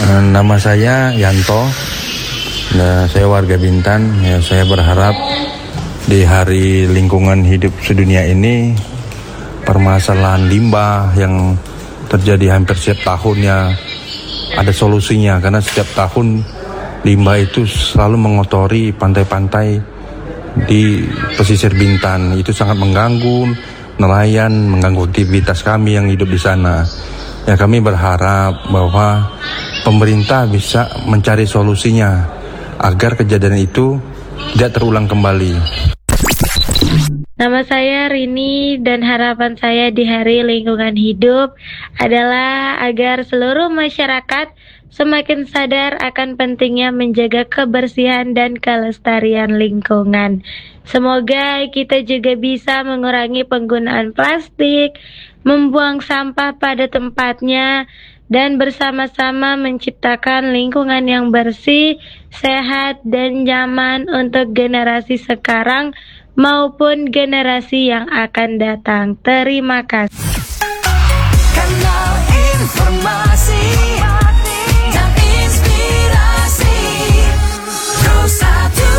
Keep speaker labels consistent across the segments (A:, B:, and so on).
A: Nama saya Yanto. Saya warga Bintan. Saya berharap di Hari Lingkungan Hidup Sedunia ini permasalahan limbah yang terjadi hampir setiap tahunnya ada solusinya, karena setiap tahun limbah itu selalu mengotori pantai-pantai di pesisir Bintan. Itu sangat mengganggu nelayan, mengganggu aktivitas kami yang hidup di sana. Kami berharap bahwa pemerintah bisa mencari solusinya agar kejadian itu tidak terulang kembali.
B: Nama saya Rini dan harapan saya di Hari Lingkungan Hidup adalah agar seluruh masyarakat semakin sadar akan pentingnya menjaga kebersihan dan kelestarian lingkungan. Semoga kita juga bisa mengurangi penggunaan plastik, membuang sampah pada tempatnya, dan bersama-sama menciptakan lingkungan yang bersih, sehat, dan nyaman untuk generasi sekarang maupun generasi yang akan datang. Terima kasih.
C: Kanal Informasi dan Inspirasi Pro1.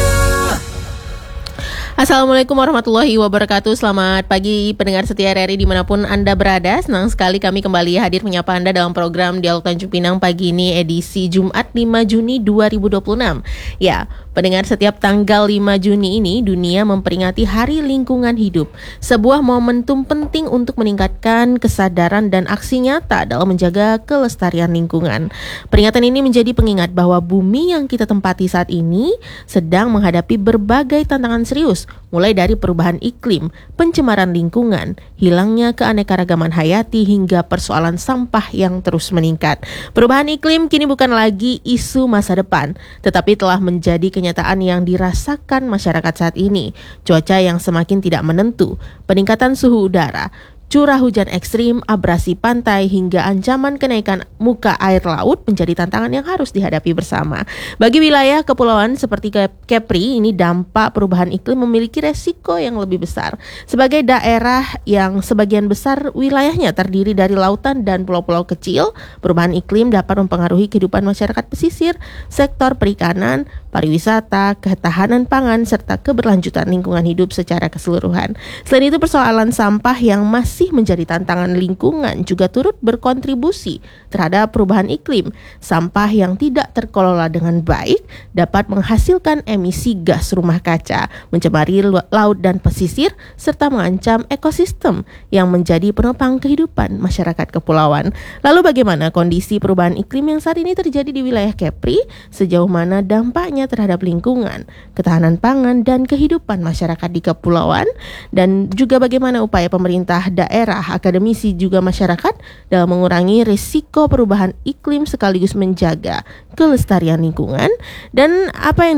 D: Assalamualaikum warahmatullahi wabarakatuh. Selamat pagi pendengar setia RRI dimanapun Anda berada. Senang sekali kami kembali hadir menyapa Anda dalam program Dialog Tanjung Pinang pagi ini edisi Jumat 5 Juni 2026. Ya, pendengar, setiap tanggal 5 Juni ini dunia memperingati Hari Lingkungan Hidup. Sebuah momentum penting untuk meningkatkan kesadaran dan aksi nyata dalam menjaga kelestarian lingkungan. Peringatan ini menjadi pengingat bahwa bumi yang kita tempati saat ini sedang menghadapi berbagai tantangan serius, mulai dari perubahan iklim, pencemaran lingkungan, hilangnya keanekaragaman hayati hingga persoalan sampah yang terus meningkat. Perubahan iklim kini bukan lagi isu masa depan, tetapi telah menjadi kenyataan yang dirasakan masyarakat saat ini. Cuaca yang semakin tidak menentu, peningkatan suhu udara, curah hujan ekstrim, abrasi pantai, hingga ancaman kenaikan muka air laut menjadi tantangan yang harus dihadapi bersama. Bagi wilayah kepulauan seperti Kepri, ini dampak perubahan iklim memiliki resiko yang lebih besar. Sebagai daerah yang sebagian besar wilayahnya terdiri dari lautan dan pulau-pulau kecil, perubahan iklim dapat mempengaruhi kehidupan masyarakat pesisir, sektor perikanan, pariwisata, ketahanan pangan, serta keberlanjutan lingkungan hidup secara keseluruhan. Selain itu, persoalan sampah yang masih menjadi tantangan lingkungan juga turut berkontribusi terhadap perubahan iklim. Sampah yang tidak terkelola dengan baik dapat menghasilkan emisi gas rumah kaca, mencemari laut dan pesisir, serta mengancam ekosistem yang menjadi penopang kehidupan masyarakat kepulauan. Lalu bagaimana kondisi perubahan iklim yang saat ini terjadi di wilayah Kepri? Sejauh mana dampaknya terhadap lingkungan, ketahanan pangan, dan kehidupan masyarakat di kepulauan? Dan juga bagaimana upaya pemerintah daerah, akademisi, juga masyarakat dalam mengurangi risiko perubahan iklim sekaligus menjaga kelestarian lingkungan? Dan apa yang